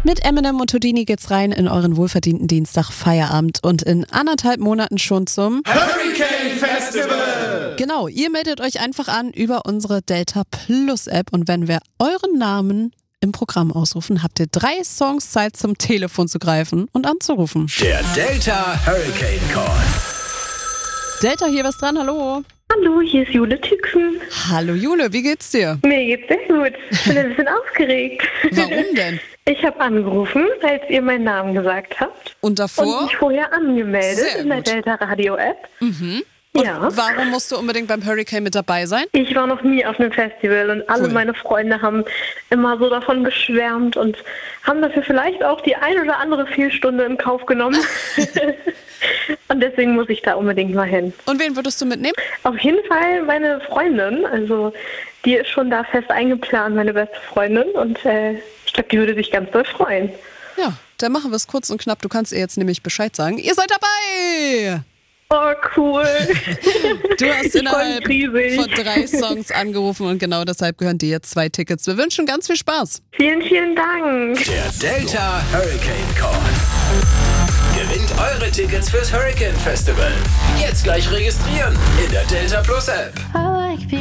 Mit Eminem und Houdini geht's rein in euren wohlverdienten Dienstag Feierabend und in 1,5 Monaten schon zum Hurricane Festival! Genau, ihr meldet euch einfach an über unsere Delta Plus App und wenn wir euren Namen im Programm ausrufen, habt ihr 3 Songs Zeit zum Telefon zu greifen und anzurufen. Der Delta Hurricane Call. Delta, hier was dran, hallo. Hallo, hier ist Jule Tüxen. Hallo Jule, wie geht's dir? Mir geht's sehr gut. Ich bin ein bisschen aufgeregt. Warum denn? Ich habe angerufen, als ihr meinen Namen gesagt habt. Und davor? Und mich vorher angemeldet Sehr in der gut. Delta Radio App. Und Ja. warum musst du unbedingt beim Hurricane mit dabei sein? Ich war noch nie auf einem Festival und alle Cool. meine Freunde haben immer so davon geschwärmt und haben dafür vielleicht auch die ein oder andere Fehlstunde in Kauf genommen. Und deswegen muss ich da unbedingt mal hin. Und wen würdest du mitnehmen? Auf jeden Fall meine Freundin, also die ist schon da fest eingeplant, meine beste Freundin und ich glaube, die würde sich ganz doll freuen. Ja, dann machen wir es kurz und knapp. Du kannst ihr jetzt nämlich Bescheid sagen. Ihr seid dabei! Oh, cool. Du hast Ich freu innerhalb mich riesig. von 3 Songs angerufen und genau deshalb gehören dir jetzt 2 Tickets. Wir wünschen ganz viel Spaß. Vielen, vielen Dank. Der Delta Hurricane Call. Gewinnt eure Tickets fürs Hurricane Festival. Jetzt gleich registrieren in der Delta Plus App.